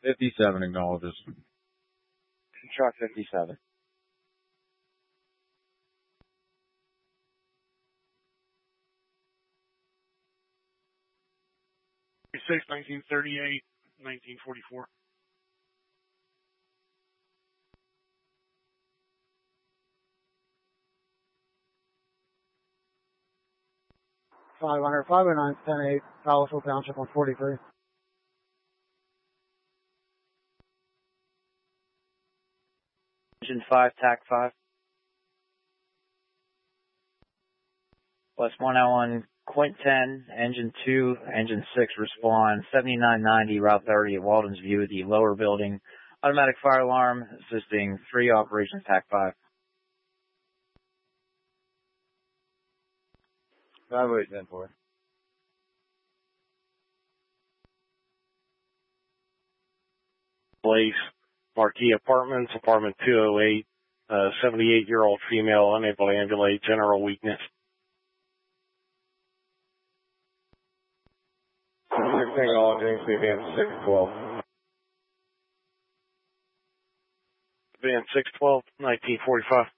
57 acknowledges. Truck 57. 1938, 1944. Five 509, 10-8, Collinsville Township 143. Engine 5, TAC 5. West 101, Quint 10, Engine 2, Engine 6 respond, 7990, Route 30 at Walden's View, the lower building. Automatic fire alarm, assisting 3 operations, TAC 5. 5810-4. Place, Marquee Apartments, apartment 208, 78-year-old female, unable to ambulate, general weakness. 612. Van 612, 1945.